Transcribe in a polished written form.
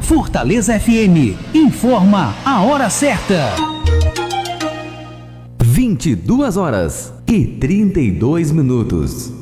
Fortaleza FM informa a hora certa. 22 horas e 32 minutos.